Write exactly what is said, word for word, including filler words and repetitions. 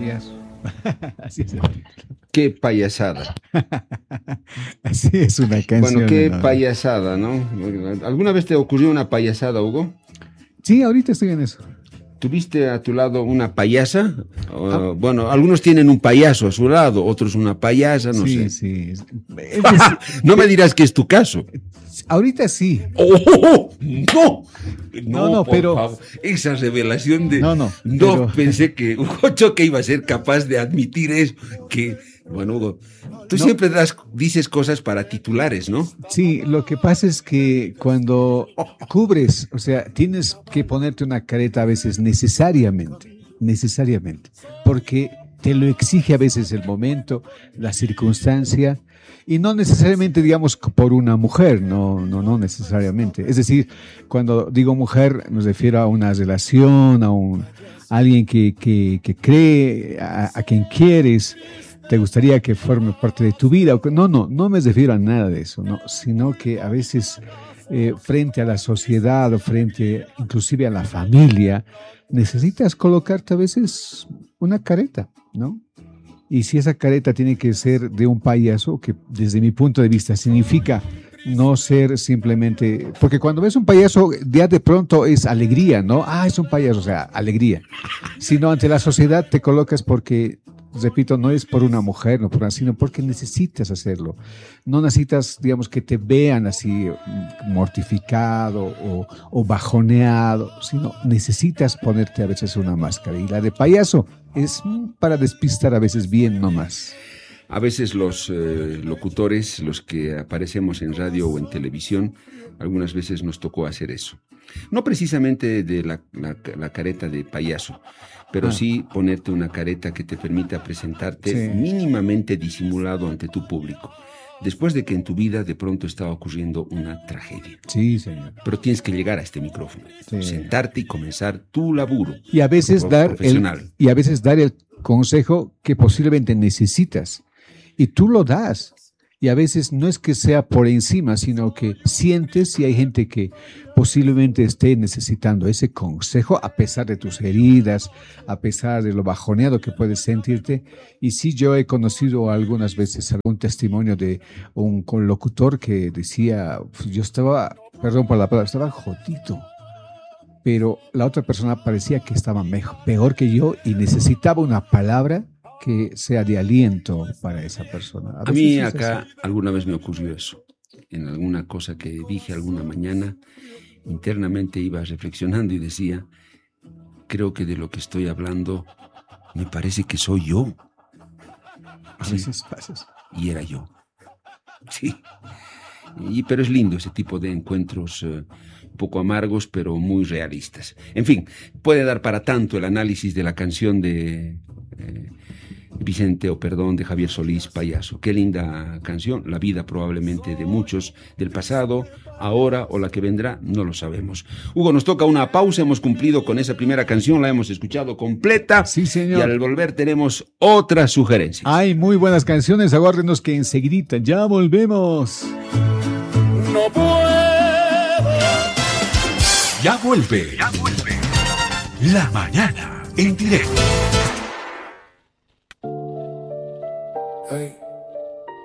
payaso. Así es. Qué payasada. Así es una canción. Bueno, qué ¿no? payasada, ¿no? ¿Alguna vez te ocurrió una payasada, Hugo? Sí, ahorita estoy en eso. ¿Tuviste a tu lado una payasa? O, Ah. Bueno, algunos tienen un payaso a su lado, otros una payasa, no sí, sé. sí. Es- es decir, No me dirás que es tu caso. ahorita sí. ¡Oh! ¡No! No, no, por pero- favor. Esa revelación de... No, no, No pero- pensé que Hugo Choque iba a ser capaz de admitir eso. Que, bueno, Hugo, tú No. siempre das, dices cosas para titulares, ¿no? Sí, lo que pasa es que cuando cubres, o sea, tienes que ponerte una careta a veces necesariamente, necesariamente, porque te lo exige a veces el momento, la circunstancia, y no necesariamente, digamos, por una mujer, no, no, no necesariamente. Es decir, cuando digo mujer, me refiero a una relación, a un a alguien que, que, que cree, a, a quien quieres, te gustaría que forme parte de tu vida. o que- No, no, no me refiero a nada de eso, no, sino que a veces eh, frente a la sociedad o frente inclusive a la familia, necesitas colocarte a veces una careta, ¿no? Y si esa careta tiene que ser de un payaso, que desde mi punto de vista significa no ser simplemente, porque cuando ves un payaso ya de pronto es alegría, ¿no? Ah, es un payaso, o sea, alegría. Sino ante la sociedad te colocas porque, repito, no es por una mujer, no por una, sino porque necesitas hacerlo. No necesitas, digamos, que te vean así mm, mortificado o, o bajoneado, sino necesitas ponerte a veces una máscara. Y la de payaso es mm, para despistar a veces bien nomás. A veces los eh, locutores, los que aparecemos en radio o en televisión, algunas veces nos tocó hacer eso. No precisamente de la, la, la careta de payaso, pero Ah. sí ponerte una careta que te permita presentarte Sí. mínimamente disimulado ante tu público, después de que en tu vida de pronto estaba ocurriendo una tragedia. Sí, señor. Pero tienes que llegar a este micrófono, Sí. sentarte y comenzar tu laburo. Y a veces Pro- dar el, profesional. y a veces dar el consejo que posiblemente necesitas. Y tú lo das. Y a veces no es que sea por encima, sino que sientes y hay gente que posiblemente esté necesitando ese consejo a pesar de tus heridas, a pesar de lo bajoneado que puedes sentirte. Y sí, yo he conocido algunas veces algún testimonio de un locutor que decía, "Pues yo estaba, perdón por la palabra, estaba jodido. Pero la otra persona parecía que estaba mejor, peor que yo y necesitaba una palabra que sea de aliento para esa persona. A mí veces es acá así. alguna vez me ocurrió eso. En alguna cosa que dije alguna mañana, internamente iba reflexionando y decía, creo que de lo que estoy hablando me parece que soy yo. A Sí, veces pasa así. y era yo. Sí. Y, pero es lindo ese tipo de encuentros eh, un poco amargos, pero muy realistas. En fin, puede dar para tanto el análisis de la canción de eh, Vicente, o perdón, de Javier Solís, Payaso. Qué linda canción, la vida probablemente de muchos del pasado, ahora o la que vendrá, no lo sabemos. Hugo, nos toca una pausa, hemos cumplido con esa primera canción, la hemos escuchado completa. Sí, señor. Y al volver tenemos otras sugerencias. Hay muy buenas canciones, aguárdenos que enseguidita ya volvemos. No puedo. Ya vuelve. Ya vuelve. La mañana en directo.